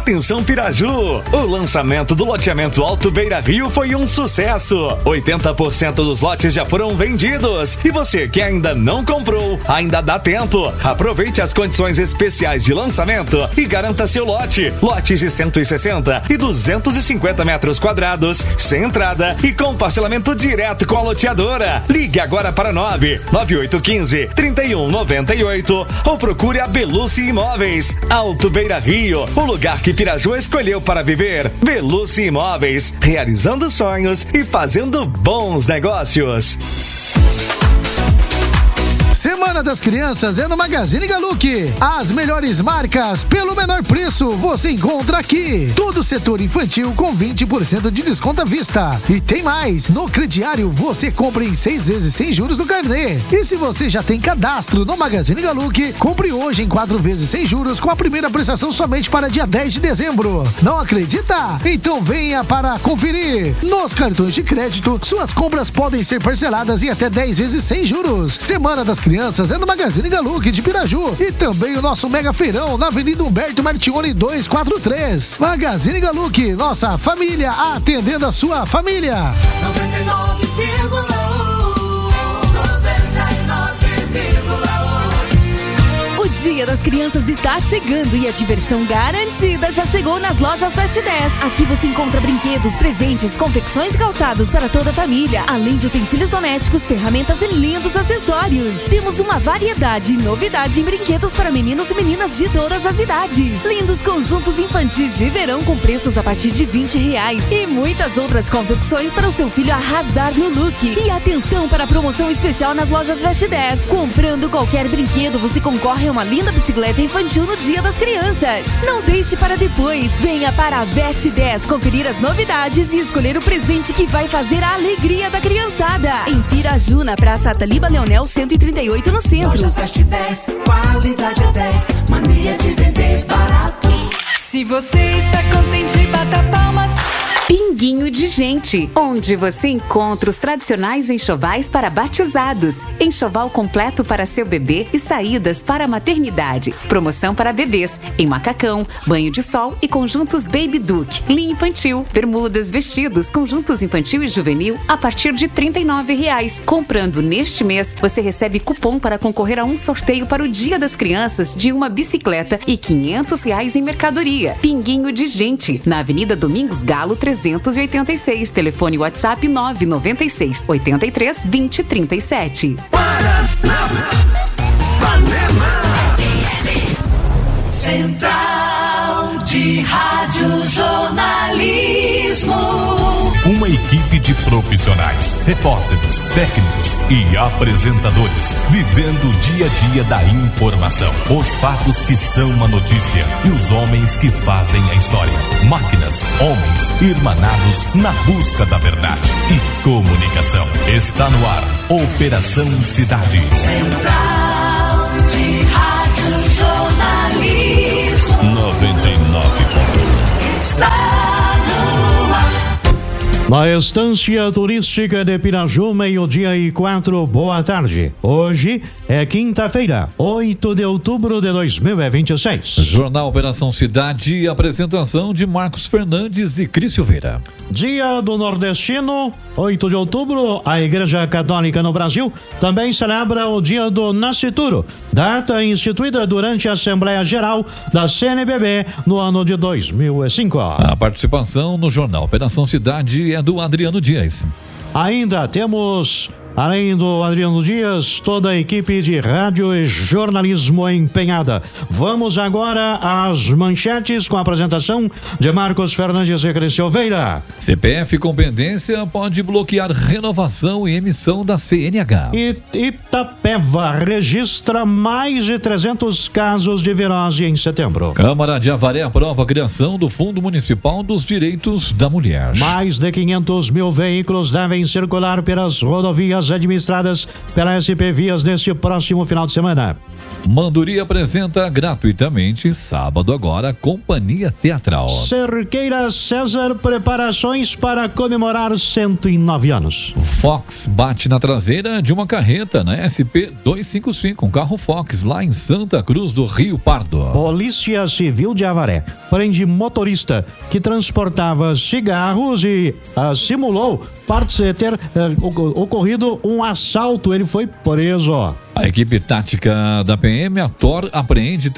Atenção Piraju, o lançamento do loteamento Alto Beira Rio foi um sucesso. 80% dos lotes já foram vendidos. E você que ainda não comprou, ainda dá tempo. Aproveite as condições especiais de lançamento e garanta seu lote. Lotes de 160 e 250 metros quadrados, sem entrada e com parcelamento direto com a loteadora. Ligue agora para 99815-3198 ou procure a Belucci Imóveis. Alto Beira Rio, o lugar que Piraju escolheu para viver. Belucci Imóveis, realizando sonhos e fazendo bons negócios. Semana das Crianças é no Magazine Galuc. As melhores marcas pelo menor preço você encontra aqui. Todo o setor infantil com 20% de desconto à vista. E tem mais, no crediário você compra em 6 vezes sem juros no carnê. E se você já tem cadastro no Magazine Galuc, compre hoje em 4 vezes sem juros com a primeira prestação somente para dia 10 de dezembro. Não acredita? Então venha para conferir. Nos cartões de crédito, suas compras podem ser parceladas em até 10 vezes sem juros. Semana das Crianças é no Magazine Galuc de Piraju e também o nosso mega feirão na Avenida Humberto Martione 243. Magazine Galuc, nossa família atendendo a sua família. 99,1 O Dia das Crianças está chegando e a diversão garantida já chegou nas lojas Fast 10. Aqui você encontra brinquedos, presentes, confecções e calçados para toda a família, além de utensílios domésticos, ferramentas e lindos acessórios. Temos uma variedade e novidade em brinquedos para meninos e meninas de todas as idades. Lindos conjuntos infantis de verão com preços a partir de R$20 e muitas outras confecções para o seu filho arrasar no look. E atenção para a promoção especial nas lojas Fast 10. Comprando qualquer brinquedo, você concorre a uma linda bicicleta infantil no Dia das Crianças. Não deixe para depois. Venha para a Veste 10 conferir as novidades e escolher o presente que vai fazer a alegria da criançada. Em Piraju, na Praça Ataliba Leonel 138, no centro. Lojas Veste 10, qualidade é 10, mania de vender barato. Se você está contente, bata palmas. Pinguinho de Gente, onde você encontra os tradicionais enxovais para batizados, enxoval completo para seu bebê e saídas para a maternidade. Promoção para bebês em macacão, banho de sol e conjuntos Baby Duke, linha infantil, bermudas, vestidos, conjuntos infantil e juvenil a partir de R$39. Comprando neste mês, você recebe cupom para concorrer a um sorteio para o Dia das Crianças de uma bicicleta e R$500 em mercadoria. Pinguinho de Gente, na Avenida Domingos Galo 386, telefone WhatsApp 996 83 20 37. Central de Rádio Jornalismo. Uma equipe de profissionais, repórteres, técnicos e apresentadores, vivendo o dia a dia da informação. Os fatos que são uma notícia e os homens que fazem a história. Máquinas, homens, irmanados na busca da verdade e comunicação. Está no ar, Operação Cidade. Central de Rádio Jornalismo. 99.1. Está no ar. Na Estância Turística de Piraju, 12:04, boa tarde. Hoje é quinta-feira, 8 de outubro de 2026. Jornal Operação Cidade, apresentação de Marcos Fernandes e Cris Silveira. Dia do Nordestino, 8 de outubro, a Igreja Católica no Brasil também celebra o Dia do Nascituro, data instituída durante a Assembleia Geral da CNBB no ano de 2005. A participação no Jornal Operação Cidade é do Adriano Dias. Ainda temos, além do Adriano Dias, toda a equipe de rádio e jornalismo empenhada. Vamos agora às manchetes com a apresentação de Marcos Fernandes e Cris Silveira. CPF com pendência pode bloquear renovação e emissão da CNH. Itapeva registra mais de 300 casos de virose em setembro. Câmara de Avaré aprova a criação do Fundo Municipal dos Direitos da Mulher. Mais de 500 mil veículos devem circular pelas rodovias vias administradas pela SP Vias neste próximo final de semana. Manduri apresenta gratuitamente, sábado agora, Companhia Teatral. Cerqueira César, preparações para comemorar 109 anos. Fox bate na traseira de uma carreta na SP 255, um carro Fox, lá em Santa Cruz do Rio Pardo. Polícia Civil de Avaré prende motorista que transportava cigarros e simulou ter ocorrido um assalto. Ele foi preso. A equipe tática da PM, a TOR, apreende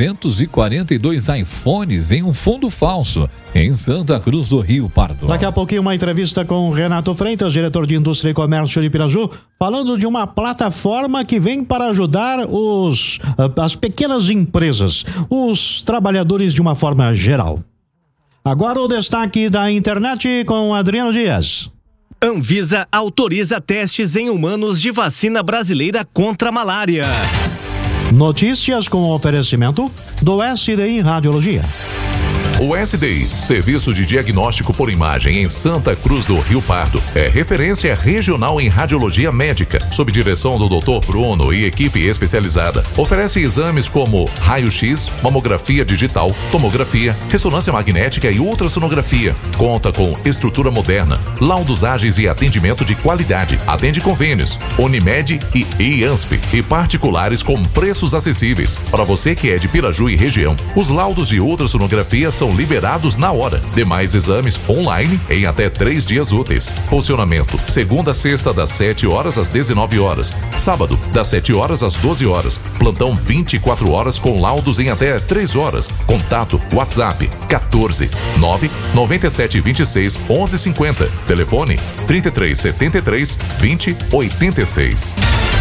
342 iPhones em um fundo falso em Santa Cruz do Rio Pardo. Daqui a pouquinho uma entrevista com Renato Freitas, diretor de Indústria e Comércio de Piraju, falando de uma plataforma que vem para ajudar as pequenas empresas, os trabalhadores de uma forma geral. Agora o destaque da internet com Adriano Dias. Anvisa autoriza testes em humanos de vacina brasileira contra a malária. Notícias com oferecimento do SDI Radiologia. O SDI, Serviço de Diagnóstico por Imagem em Santa Cruz do Rio Pardo, é referência regional em radiologia médica, sob direção do Dr. Bruno e equipe especializada. Oferece exames como raio-x, mamografia digital, tomografia, ressonância magnética e ultrassonografia. Conta com estrutura moderna, laudos ágeis e atendimento de qualidade. Atende convênios, Unimed e IANSP e particulares com preços acessíveis. Para você que é de Piraju e região, os laudos de ultrassonografia são liberados na hora. Demais exames online em até 3 dias úteis. Funcionamento: segunda a sexta das 7 horas às 19 horas. Sábado, das 7 horas às 12 horas. Plantão 24 horas com laudos em até 3 horas. Contato WhatsApp 14 9 97 26 11 50. Telefone 33 73 20 86.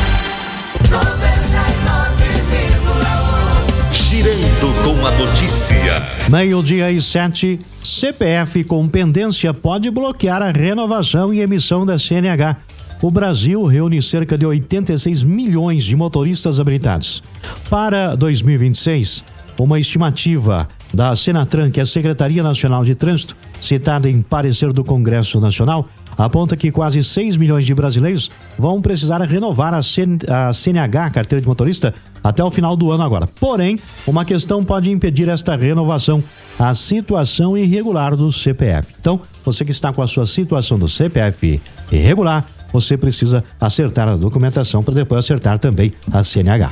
Girando com a notícia. 12:07, CPF com pendência pode bloquear a renovação e emissão da CNH. O Brasil reúne cerca de 86 milhões de motoristas habilitados. Para 2026, uma estimativa da Senatran, que é a Secretaria Nacional de Trânsito, citada em parecer do Congresso Nacional, aponta que quase 6 milhões de brasileiros vão precisar renovar a CNH, carteira de motorista, até o final do ano agora. Porém, uma questão pode impedir esta renovação: a situação irregular do CPF. Então, você que está com a sua situação do CPF irregular, você precisa acertar a documentação para depois acertar também a CNH.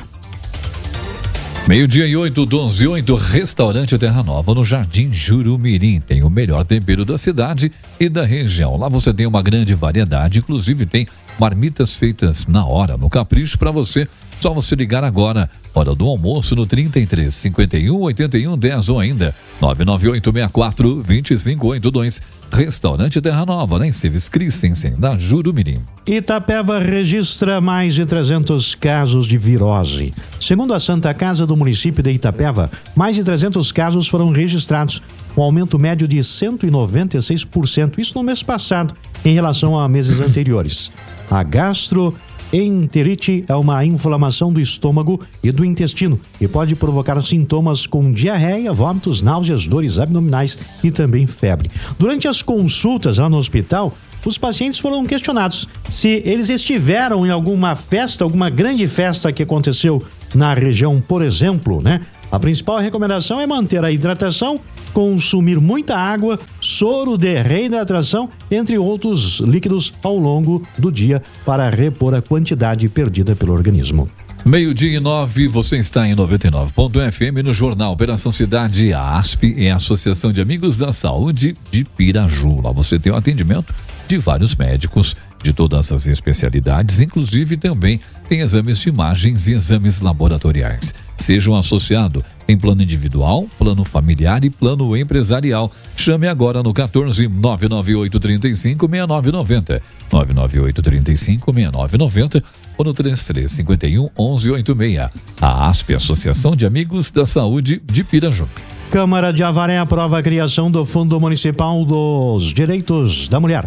12:08, 12:08, Restaurante Terra Nova, no Jardim Jurumirim. Tem o melhor tempero da cidade e da região. Lá você tem uma grande variedade, inclusive tem marmitas feitas na hora, no capricho para você. Só você ligar agora, hora do almoço, no 33 51 81 10 ou ainda 998 64 2582. Restaurante Terra Nova, né? Esteves Christensen, da Jurumirim. Itapeva registra mais de 300 casos de virose. Segundo a Santa Casa do município de Itapeva, mais de 300 casos foram registrados, um aumento médio de 196%, isso no mês passado, em relação a meses anteriores. A gastroenterite é uma inflamação do estômago e do intestino e pode provocar sintomas com diarreia, vômitos, náuseas, dores abdominais e também febre. Durante as consultas lá no hospital, os pacientes foram questionados se eles estiveram em alguma festa, alguma grande festa que aconteceu na região, por exemplo, né? A principal recomendação é manter a hidratação, consumir muita água, soro de reidratação, entre outros líquidos ao longo do dia para repor a quantidade perdida pelo organismo. 12:09, você está em 99.fm no Jornal Operação Cidade. A ASP é a Associação de Amigos da Saúde de Piraju. Lá você tem um atendimento de vários médicos de todas as especialidades, inclusive também tem exames de imagens e exames laboratoriais. Seja um associado em plano individual, plano familiar e plano empresarial. Chame agora no 14 998 35 6990, 998 35 6990 ou no 3351 1186. A ASP, Associação de Amigos da Saúde de Piraju. Câmara de Avaré aprova a criação do Fundo Municipal dos Direitos da Mulher.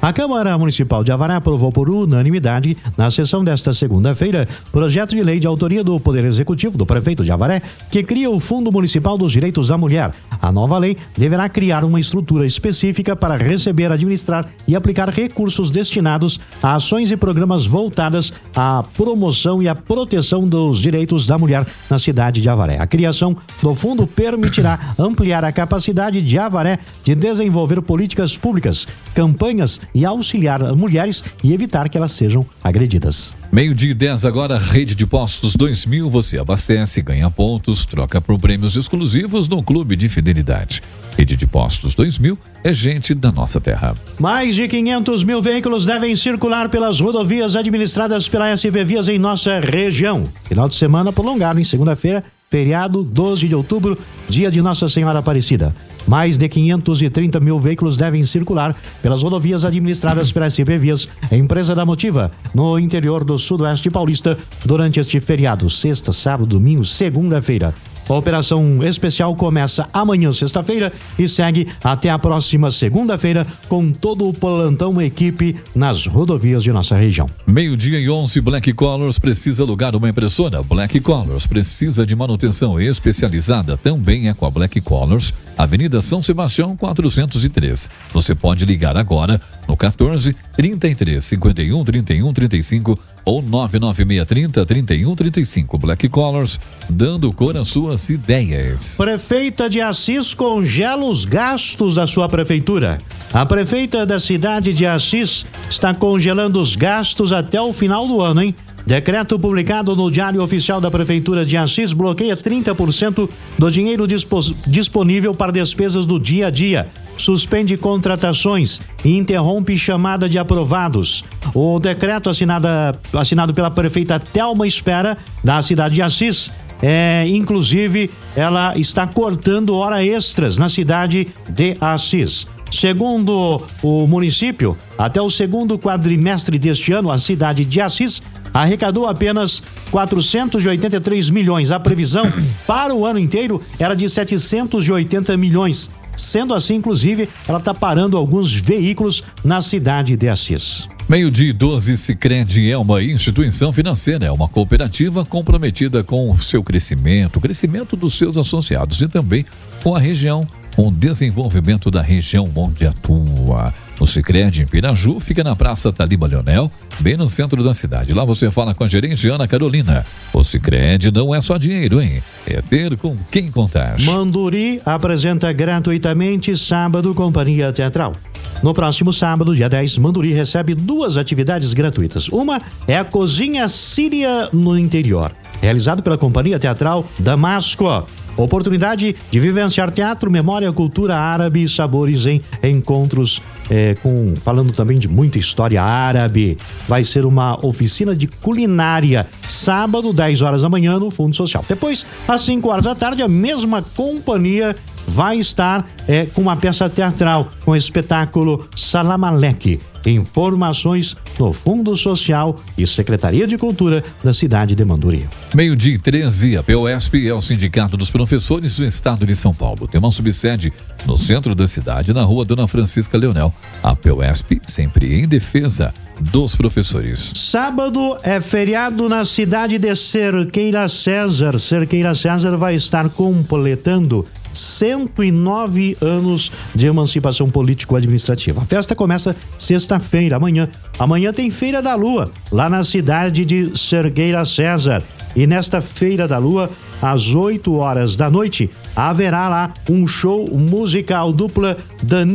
A Câmara Municipal de Avaré aprovou por unanimidade, na sessão desta segunda-feira, projeto de lei de autoria do Poder Executivo do prefeito de Avaré, que cria o Fundo Municipal dos Direitos da Mulher. A nova lei deverá criar uma estrutura específica para receber, administrar e aplicar recursos destinados a ações e programas voltadas à promoção e à proteção dos direitos da mulher na cidade de Avaré. A criação do fundo permitirá ampliar a capacidade de Avaré de desenvolver políticas públicas, campanhas e auxiliar mulheres e evitar que elas sejam agredidas. 12:10 agora, Rede de Postos 2000, você abastece, ganha pontos, troca por prêmios exclusivos no Clube de Fidelidade. Rede de Postos 2000 é gente da nossa terra. Mais de 500 mil veículos devem circular pelas rodovias administradas pela SP Vias em nossa região. Final de semana prolongado em segunda-feira, feriado 12 de outubro, dia de Nossa Senhora Aparecida. Mais de 530 mil veículos devem circular pelas rodovias administradas pela SP Vias, empresa da Motiva, no interior do Sudoeste Paulista, durante este feriado, sexta, sábado, domingo, segunda-feira. A operação especial começa amanhã, sexta-feira, e segue até a próxima segunda-feira, com todo o plantão equipe nas rodovias de nossa região. 12:11, Black Colors precisa alugar uma impressora. Black Colors precisa de manutenção especializada. Também é com a Black Colors, Avenida São Sebastião 403. Você pode ligar agora no 14 33 51 31 35 ou 99630 31 35. Black Colors, dando cor às suas ideias. Prefeita de Assis congela os gastos da sua prefeitura. A prefeita da cidade de Assis está congelando os gastos até o final do ano, hein? Decreto publicado no Diário Oficial da Prefeitura de Assis bloqueia 30% do dinheiro disponível para despesas do dia a dia, suspende contratações e interrompe chamada de aprovados. O decreto assinado pela prefeita Thelma Espera, da cidade de Assis, inclusive, ela está cortando horas extras na cidade de Assis. Segundo o município, até o segundo quadrimestre deste ano, a cidade de Assis arrecadou apenas 483 milhões. A previsão para o ano inteiro era de 780 milhões. Sendo assim, inclusive, ela está parando alguns veículos na cidade de Assis. 12:12, Sicredi é uma instituição financeira, é uma cooperativa comprometida com o seu crescimento, o crescimento dos seus associados e também com a região, com o desenvolvimento da região onde atua. O Sicredi em Piraju fica na Praça Taliba Leonel, bem no centro da cidade. Lá você fala com a gerente Ana Carolina. O Sicredi não é só dinheiro, hein? É ter com quem contar. Manduri apresenta gratuitamente sábado Companhia Teatral. No próximo sábado, dia 10, Manduri recebe 2 atividades gratuitas. Uma é a Cozinha Síria no Interior, realizado pela Companhia Teatral Damasco. Oportunidade de vivenciar teatro, memória, cultura árabe e sabores em encontros falando também de muita história árabe. Vai ser uma oficina de culinária, sábado, 10 horas da manhã, no Fundo Social. Depois, às 5 horas da tarde, a mesma companhia vai estar com uma peça teatral, com o espetáculo Salam Alek. Informações no Fundo Social e Secretaria de Cultura da cidade de Manduri. 12:13, a POSP é o Sindicato dos Professores do Estado de São Paulo. Tem uma subsede no centro da cidade, na rua Dona Francisca Leonel. A POSP sempre em defesa dos professores. Sábado é feriado na cidade de Cerqueira César. Cerqueira César vai estar completando 109 anos de emancipação político-administrativa. A festa começa sexta-feira, amanhã. Amanhã tem Feira da Lua, lá na cidade de Cerqueira César. E nesta Feira da Lua, às 8 horas da noite, haverá lá um show musical dupla